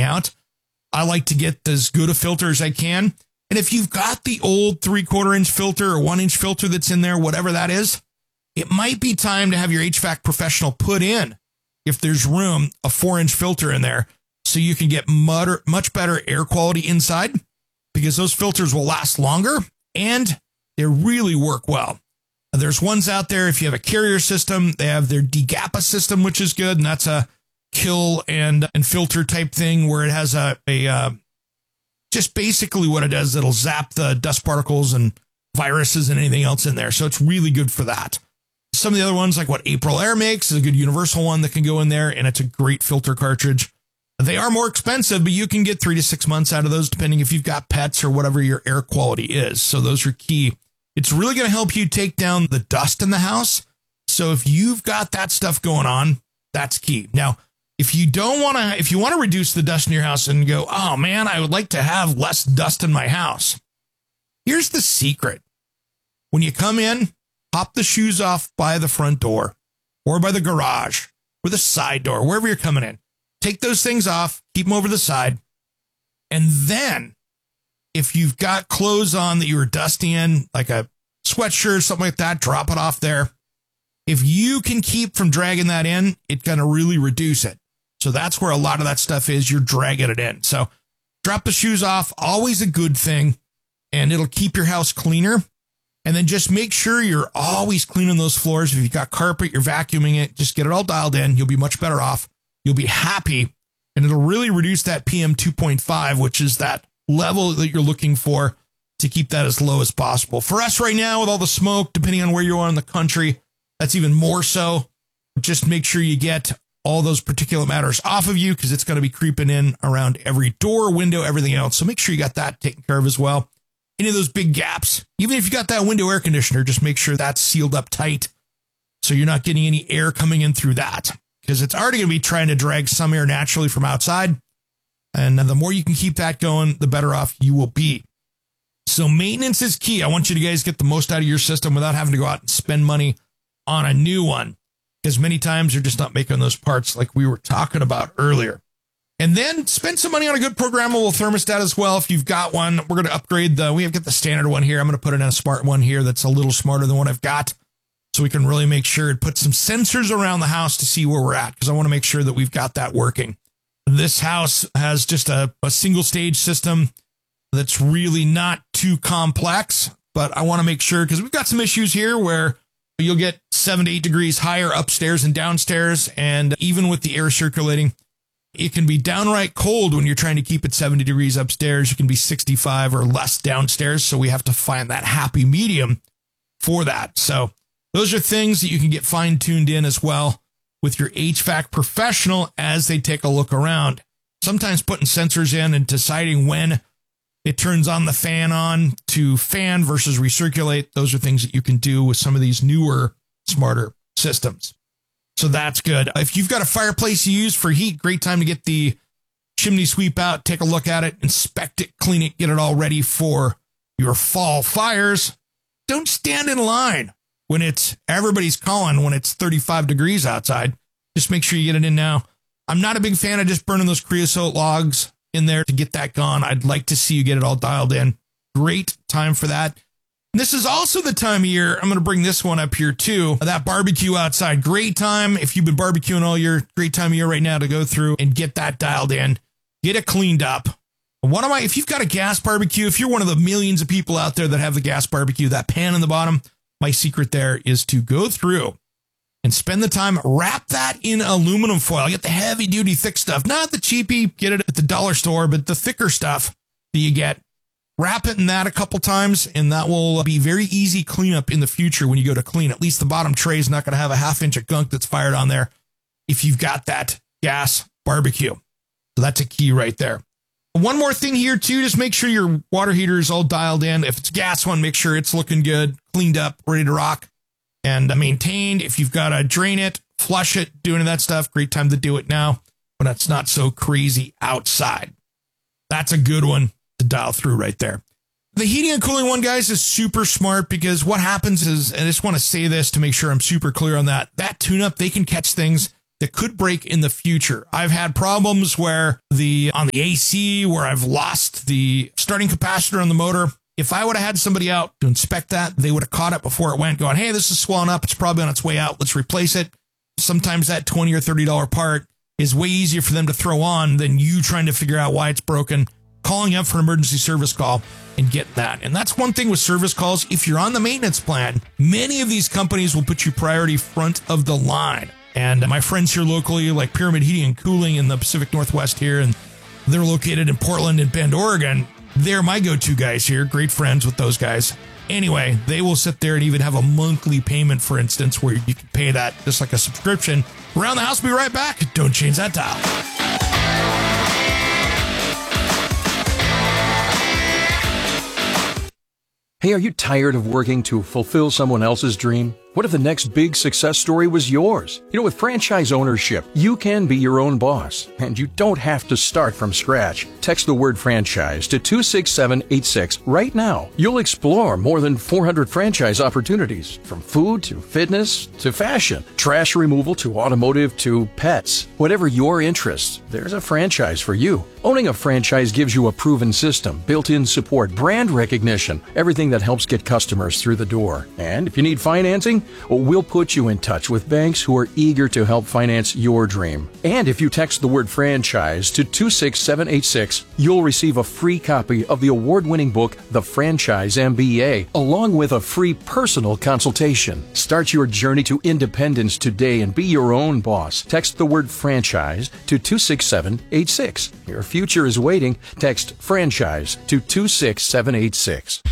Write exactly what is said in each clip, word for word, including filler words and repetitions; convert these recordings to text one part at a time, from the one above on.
everything out. I like to get as good a filter as I can. And if you've got the old three quarter inch filter or one inch filter that's in there, whatever that is, it might be time to have your H V A C professional put in, if there's room, a four inch filter in there so you can get much better air quality inside, because those filters will last longer and they really work well. There's ones out there, if you have a Carrier system, they have their DeGappa system, which is good. And that's a kill and, and filter type thing where it has a, a uh, just basically what it does, it'll zap the dust particles and viruses and anything else in there. So it's really good for that. Some of the other ones, like what April Air makes, is a good universal one that can go in there, and it's a great filter cartridge. They are more expensive, but you can get three to six months out of those, depending if you've got pets or whatever your air quality is. So those are key. It's really going to help you take down the dust in the house. So if you've got that stuff going on, that's key. Now, if you don't want to, if you want to reduce the dust in your house and go, oh man, I would like to have less dust in my house. Here's the secret. When you come in, pop the shoes off by the front door or by the garage or the side door, wherever you're coming in. Take those things off, keep them over the side. And then if you've got clothes on that you were dusty in, like a sweatshirt or something like that, drop it off there. If you can keep from dragging that in, it's going to really reduce it. So that's where a lot of that stuff is. You're dragging it in. So drop the shoes off, always a good thing, and it'll keep your house cleaner. And then just make sure you're always cleaning those floors. If you've got carpet, you're vacuuming it, just get it all dialed in. You'll be much better off. You'll be happy, and it'll really reduce that P M two point five, which is that level that you're looking for to keep that as low as possible. For us right now, with all the smoke, depending on where you are in the country, that's even more so. Just make sure you get all those particulate matters off of you, because it's going to be creeping in around every door, window, everything else. So make sure you got that taken care of as well. Any of those big gaps, even if you got that window air conditioner, just make sure that's sealed up tight so you're not getting any air coming in through that, because it's already going to be trying to drag some air naturally from outside. And the more you can keep that going, the better off you will be. So maintenance is key. I want you to guys get the most out of your system without having to go out and spend money on a new one, because many times you're just not making those parts like we were talking about earlier. And then spend some money on a good programmable thermostat as well. If you've got one, we're going to upgrade the, we have got the standard one here. I'm going to put in a smart one here that's a little smarter than what I've got, so we can really make sure it puts some sensors around the house to see where we're at, because I want to make sure that we've got that working. This house has just a, a single stage system that's really not too complex, but I want to make sure, because we've got some issues here where you'll get seven to eight degrees higher upstairs and downstairs. And even with the air circulating, it can be downright cold when you're trying to keep it seventy degrees upstairs. You can be sixty-five or less downstairs. So we have to find that happy medium for that. So those are things that you can get fine tuned in as well with your H V A C professional as they take a look around. Sometimes putting sensors in and deciding when it turns on the fan on to fan versus recirculate. Those are things that you can do with some of these newer, smarter systems. So that's good. If you've got a fireplace you use for heat, great time to get the chimney sweep out, take a look at it, inspect it, clean it, get it all ready for your fall fires. Don't stand in line when it's everybody's calling, when it's thirty-five degrees outside. Just make sure you get it in now. I'm not a big fan of just burning those creosote logs in there to get that gone. I'd like to see you get it all dialed in. Great time for that. And this is also the time of year, I'm going to bring this one up here too, that barbecue outside. Great time. If you've been barbecuing all year, great time of year right now to go through and get that dialed in, get it cleaned up. One of my, if you've got a gas barbecue, if you're one of the millions of people out there that have the gas barbecue, that pan in the bottom, my secret there is to go through and spend the time, wrap that in aluminum foil. Get the heavy duty thick stuff, not the cheapy, get it at the dollar store, but the thicker stuff that you get. Wrap it in that a couple times, and that will be very easy cleanup in the future when you go to clean. At least the bottom tray is not going to have a half inch of gunk that's fired on there if you've got that gas barbecue. So that's a key right there. One more thing here too, just make sure your water heater is all dialed in. If it's a gas one, make sure it's looking good, cleaned up, ready to rock, and maintained. If you've got to drain it, flush it, doing that stuff, great time to do it now when it's not so crazy outside. That's a good one to dial through right there. The heating and cooling one, guys, is super smart, because what happens is, and I just want to say this to make sure I'm super clear on that, that tune-up, they can catch things that could break in the future. I've had problems where the on the A C where I've lost the starting capacitor on the motor. If I would have had somebody out to inspect that, they would have caught it before it went, going, hey, this is swelling up. It's probably on its way out. Let's replace it. Sometimes that twenty or thirty dollars part is way easier for them to throw on than you trying to figure out why it's broken, calling up for an emergency service call and get that. And that's one thing with service calls. If you're on the maintenance plan, many of these companies will put you priority front of the line. And my friends here locally, like Pyramid Heating and Cooling in the Pacific Northwest here, and they're located in Portland and Bend, Oregon. They're my go-to guys here. Great friends with those guys. Anyway, they will sit there and even have a monthly payment, for instance, where you can pay that just like a subscription. Around the House, be right back. Don't change that dial. Hey, are you tired of working to fulfill someone else's dream? What if the next big success story was yours? You know, with franchise ownership, you can be your own boss, and you don't have to start from scratch. Text the word franchise to two six seven eight six right now. You'll explore more than four hundred franchise opportunities, from food to fitness to fashion, trash removal to automotive to pets. Whatever your interests, there's a franchise for you. Owning a franchise gives you a proven system, built-in support, brand recognition, everything that helps get customers through the door. And if you need financing, well, we'll put you in touch with banks who are eager to help finance your dream. And if you text the word franchise to two six seven eight six, you'll receive a free copy of the award-winning book, The Franchise M B A, along with a free personal consultation. Start your journey to independence today and be your own boss. Text the word franchise to two six seven eight six. Your future is waiting. Text franchise to two six seven eight six.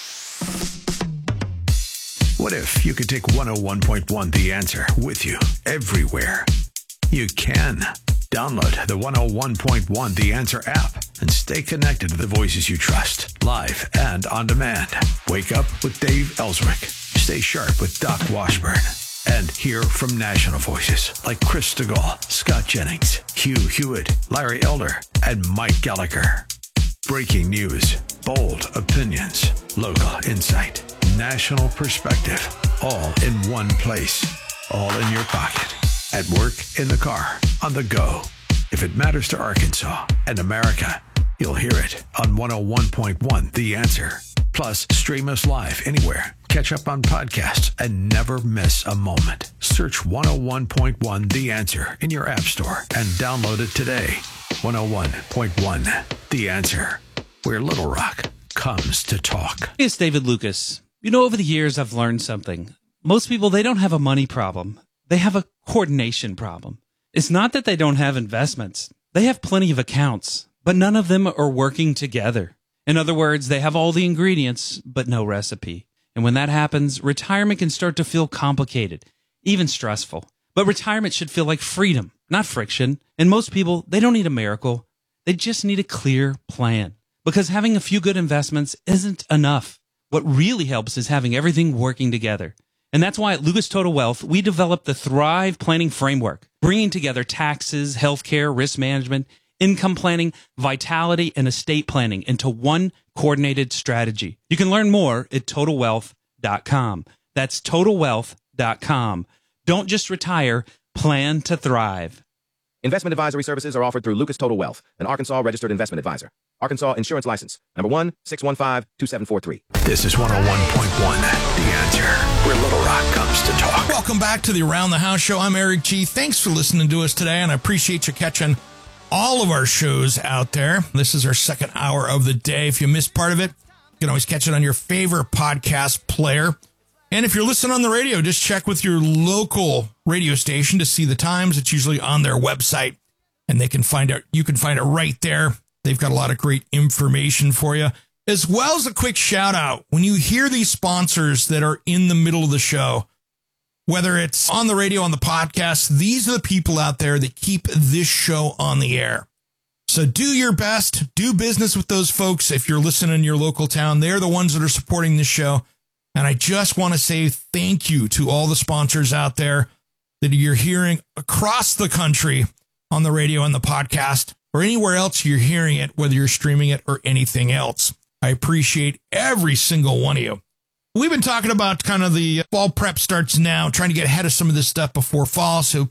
What if you could take one oh one point one The Answer with you everywhere? You can. Download the one oh one point one The Answer app and stay connected to the voices you trust, live and on demand. Wake up with Dave Ellswick. Stay sharp with Doc Washburn. And hear from national voices like Chris DeGaulle, Scott Jennings, Hugh Hewitt, Larry Elder, and Mike Gallagher. Breaking news, bold opinions, local insight, national perspective, all in one place, all in your pocket, at work, in the car, on the go. If it matters to Arkansas and America, you'll hear it on one oh one point one The Answer. Plus, stream us live anywhere. Catch up on podcasts and never miss a moment. Search one oh one point one The Answer in your app store and download it today. one oh one point one The Answer, where Little Rock comes to talk. Hey, it's David Lucas. You know, over the years, I've learned something. Most people, they don't have a money problem. They have a coordination problem. It's not that they don't have investments. They have plenty of accounts, but none of them are working together. In other words, they have all the ingredients, but no recipe. And when that happens, retirement can start to feel complicated, even stressful. But retirement should feel like freedom, not friction. And most people, they don't need a miracle. They just need a clear plan. Because having a few good investments isn't enough. What really helps is having everything working together. And that's why at Lucas Total Wealth, we developed the Thrive Planning Framework, bringing together taxes, healthcare, risk management, income planning, vitality, and estate planning into one coordinated strategy. You can learn more at total wealth dot com. That's total wealth dot com. Don't just retire, plan to thrive. Investment advisory services are offered through Lucas Total Wealth, an Arkansas registered investment advisor. Arkansas Insurance License, number one six one five two seven four three. This is one oh one point one The Answer, where Little Rock comes to talk. Welcome back to the Around the House show. I'm Eric G. Thanks for listening to us today, and I appreciate you catching all of our shows out there. This is our second hour of the day. If you missed part of it, you can always catch it on your favorite podcast player. And if you're listening on the radio, just check with your local radio station to see the times. It's usually on their website, and they can find it. You can find it right there. They've got a lot of great information for you, as well as a quick shout out. When you hear these sponsors that are in the middle of the show, whether it's on the radio, on the podcast, these are the people out there that keep this show on the air. So do your best, do business with those folks. If you're listening in your local town, they're the ones that are supporting this show. And I just want to say thank you to all the sponsors out there that you're hearing across the country on the radio and the podcast, or anywhere else you're hearing it, whether you're streaming it or anything else. I appreciate every single one of you. We've been talking about kind of the fall prep starts now, trying to get ahead of some of this stuff before fall. So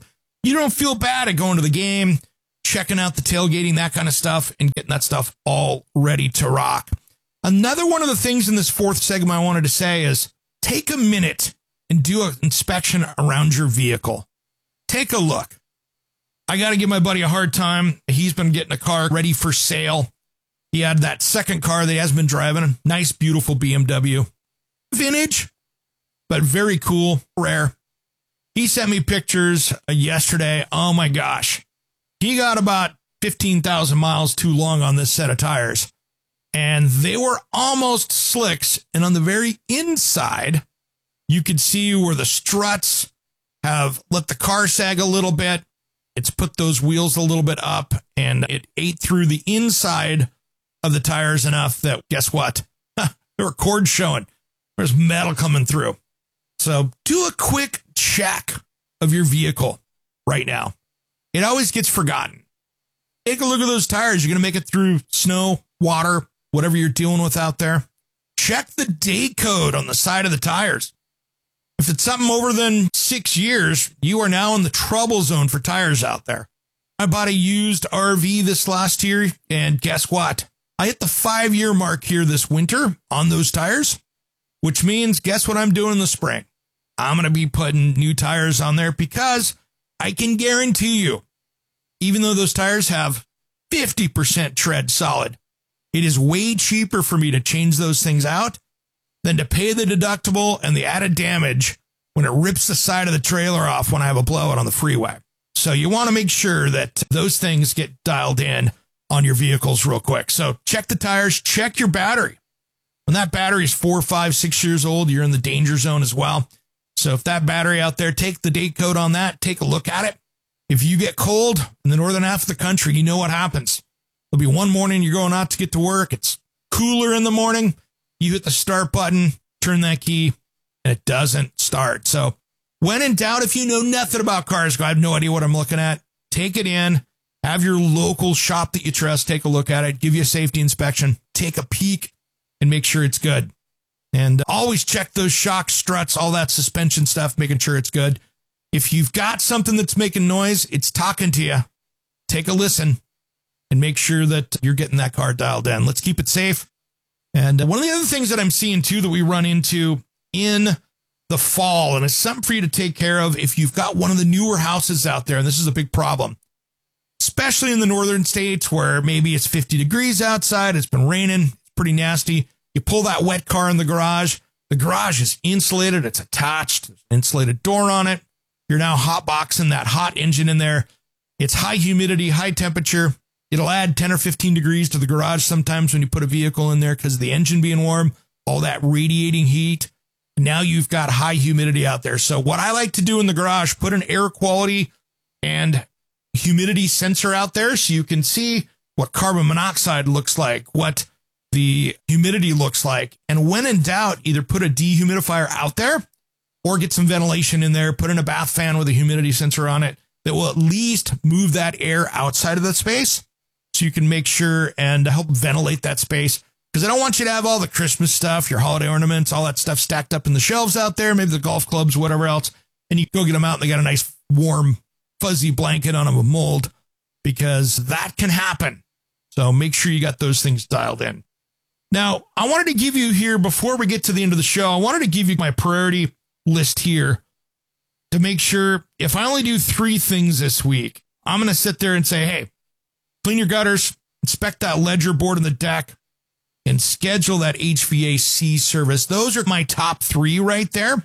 you don't feel bad at going to the game, checking out the tailgating, that kind of stuff, and getting that stuff all ready to rock. Another one of the things in this fourth segment I wanted to say is take a minute and do an inspection around your vehicle. Take a look. I got to give my buddy a hard time. He's been getting a car ready for sale. He had that second car that he has been driving, a nice, beautiful B M W. Vintage, but very cool, rare. He sent me pictures yesterday. Oh my gosh. He got about fifteen thousand miles too long on this set of tires. And they were almost slicks. And on the very inside, you could see where the struts have let the car sag a little bit. It's put those wheels a little bit up, and it ate through the inside of the tires enough that, guess what? There were cords showing. There's metal coming through. So do a quick check of your vehicle right now. It always gets forgotten. Take a look at those tires. You're going to make it through snow, water, whatever you're dealing with out there. Check the date code on the side of the tires. If it's something over than six years, you are now in the trouble zone for tires out there. I bought a used R V this last year, and guess what? I hit the five-year mark here this winter on those tires, which means guess what I'm doing in the spring? I'm going to be putting new tires on there because I can guarantee you, even though those tires have fifty percent tread solid, it is way cheaper for me to change those things out than to pay the deductible and the added damage when it rips the side of the trailer off when I have a blowout on the freeway. So you want to make sure that those things get dialed in on your vehicles real quick. So check the tires, check your battery. When that battery is four, five, six years old, you're in the danger zone as well. So if that battery out there, take the date code on that, take a look at it. If you get cold in the northern half of the country, you know what happens. There'll be one morning you're going out to get to work. It's cooler in the morning. You hit the start button, turn that key, and it doesn't start. So when in doubt, if you know nothing about cars, I have no idea what I'm looking at, take it in, have your local shop that you trust take a look at it, give you a safety inspection, take a peek, and make sure it's good. And always check those shocks, struts, all that suspension stuff, making sure it's good. If you've got something that's making noise, it's talking to you, take a listen and make sure that you're getting that car dialed in. Let's keep it safe. And one of the other things that I'm seeing, too, that we run into in the fall, and it's something for you to take care of if you've got one of the newer houses out there, and this is a big problem, especially in the northern states where maybe it's fifty degrees outside, it's been raining, it's pretty nasty. You pull that wet car in the garage, the garage is insulated, it's attached, there's an insulated door on it. You're now hotboxing that hot engine in there. It's high humidity, high temperature. It'll add ten or fifteen degrees to the garage sometimes when you put a vehicle in there because of the engine being warm, all that radiating heat. Now you've got high humidity out there. So what I like to do in the garage, put an air quality and humidity sensor out there so you can see what carbon monoxide looks like, what the humidity looks like. And when in doubt, either put a dehumidifier out there or get some ventilation in there, put in a bath fan with a humidity sensor on it that will at least move that air outside of the space. So you can make sure and help ventilate that space. Because I don't want you to have all the Christmas stuff, your holiday ornaments, all that stuff stacked up in the shelves out there, maybe the golf clubs, whatever else. And you go get them out and they got a nice, warm, fuzzy blanket on them with mold, because that can happen. So make sure you got those things dialed in. Now, I wanted to give you here, before we get to the end of the show, I wanted to give you my priority list here to make sure if I only do three things this week, I'm going to sit there and say, hey, clean your gutters, inspect that ledger board in the deck, and schedule that H V A C service. Those are my top three right there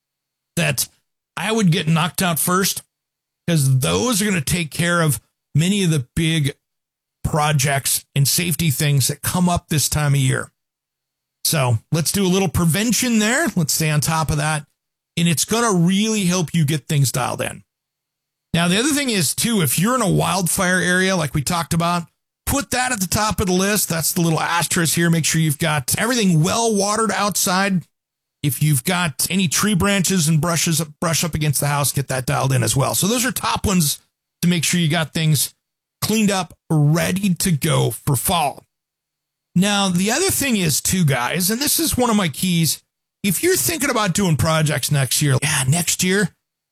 that I would get knocked out first, because those are going to take care of many of the big projects and safety things that come up this time of year. So let's do a little prevention there. Let's stay on top of that. And it's going to really help you get things dialed in. Now, the other thing is, too, if you're in a wildfire area like we talked about, put that at the top of the list. That's the little asterisk here. Make sure you've got everything well watered outside. If you've got any tree branches and brushes, brush up against the house, get that dialed in as well. So those are top ones to make sure you got things cleaned up, ready to go for fall. Now, the other thing is, too, guys, and this is one of my keys. If you're thinking about doing projects next year, yeah, next year,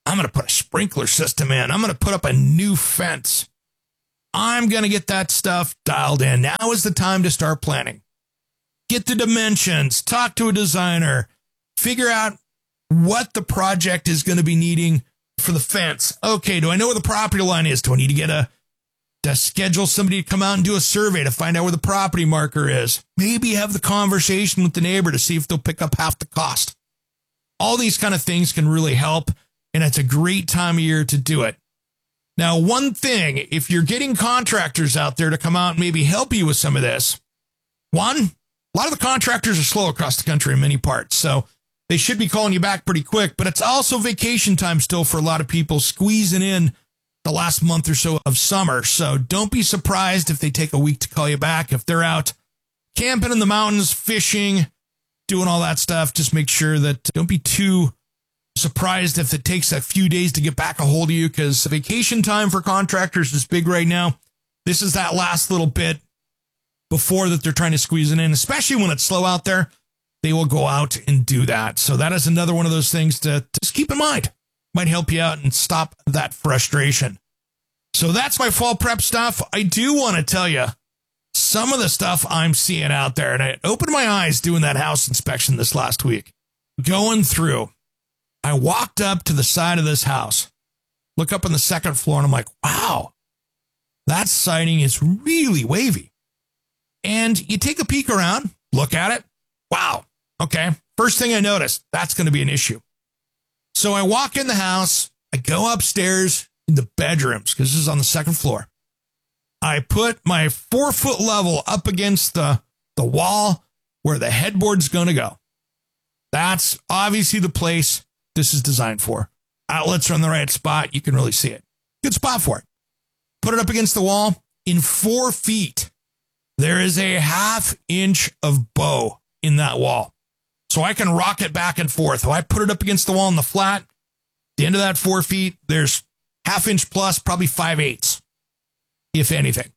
I'm going to put a sprinkler system in. I'm going to put up a new fence. I'm going to get that stuff dialed in. Now is the time to start planning. Get the dimensions, talk to a designer, figure out what the project is going to be needing for the fence. Okay, do I know where the property line is? Do I need to get a to schedule somebody to come out and do a survey to find out where the property marker is? Maybe have the conversation with the neighbor to see if they'll pick up half the cost. All these kind of things can really help, and it's a great time of year to do it. Now, one thing, if you're getting contractors out there to come out and maybe help you with some of this, one, a lot of the contractors are slow across the country in many parts, so they should be calling you back pretty quick, but it's also vacation time still for a lot of people, squeezing in the last month or so of summer. So don't be surprised if they take a week to call you back. If they're out camping in the mountains, fishing, doing all that stuff, just make sure that don't be too surprised if it takes a few days to get back a hold of you, because vacation time for contractors is big right now. This is that last little bit before that they're trying to squeeze it in, especially when it's slow out there. They will go out and do that. So that is another one of those things to, to just keep in mind. Might help you out and stop that frustration. So that's my fall prep stuff. I do want to tell you some of the stuff I'm seeing out there, and I opened my eyes doing that house inspection this last week. Going through, I walked up to the side of this house, look up on the second floor, and I'm like, wow, that siding is really wavy. And you take a peek around, look at it. Wow. Okay. First thing I noticed, that's going to be an issue. So I walk in the house, I go upstairs in the bedrooms, because this is on the second floor. I put my four foot level up against the, the wall where the headboard's going to go. That's obviously the place this is designed for. Outlets are in the right spot. You can really see it. Good spot for it. Put it up against the wall. In four feet, there is a half inch of bow in that wall. So I can rock it back and forth. If I put it up against the wall in the flat, the end of that four feet, there's half inch plus, probably five eighths, if anything.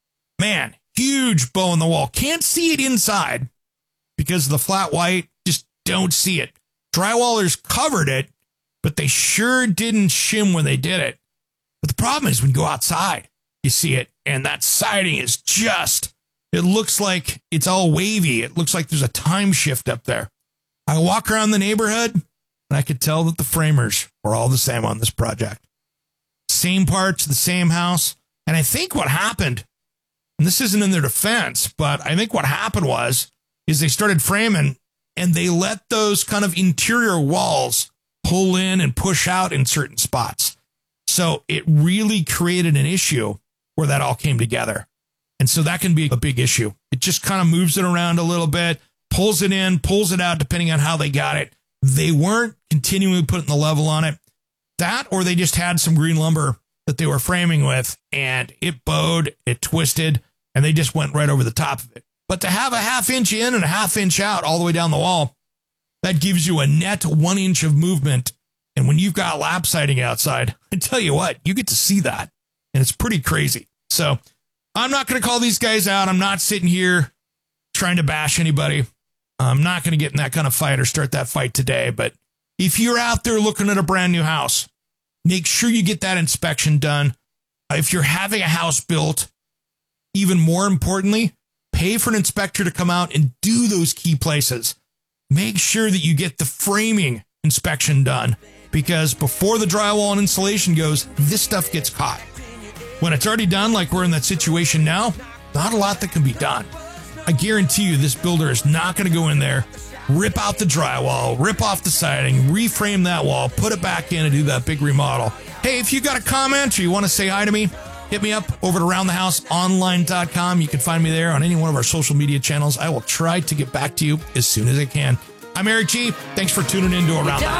Man, huge bow in the wall. Can't see it inside because of the flat white. Just don't see it. Drywallers covered it, but they sure didn't shim when they did it. But the problem is when you go outside, you see it, and that siding is just, it looks like it's all wavy. It looks like there's a time shift up there. I walk around the neighborhood, and I could tell that the framers were all the same on this project. Same parts, the same house. And I think what happened, and this isn't in their defense, but I think what happened was, is they started framing, and they let those kind of interior walls pull in and push out in certain spots. So it really created an issue where that all came together. And so that can be a big issue. It just kind of moves it around a little bit, pulls it in, pulls it out, depending on how they got it. They weren't continually putting the level on it. That, or they just had some green lumber that they were framing with, and it bowed, it twisted, and they just went right over the top of it. But to have a half inch in and a half inch out all the way down the wall, that gives you a net one inch of movement. And when you've got lap siding outside, I tell you what, you get to see that. And it's pretty crazy. So I'm not going to call these guys out. I'm not sitting here trying to bash anybody. I'm not going to get in that kind of fight or start that fight today. But if you're out there looking at a brand new house, make sure you get that inspection done. If you're having a house built, even more importantly, pay for an inspector to come out and do those key places. Make sure that you get the framing inspection done, because before the drywall and insulation goes, this stuff gets caught. When it's already done, like we're in that situation now, not a lot that can be done. I guarantee you this builder is not going to go in there, rip out the drywall, rip off the siding, reframe that wall, put it back in and do that big remodel. Hey, if you got a comment or you want to say hi to me, hit me up over at around the house online dot com. You can find me there on any one of our social media channels. I will try to get back to you as soon as I can. I'm Eric G. Thanks for tuning in to Around the House.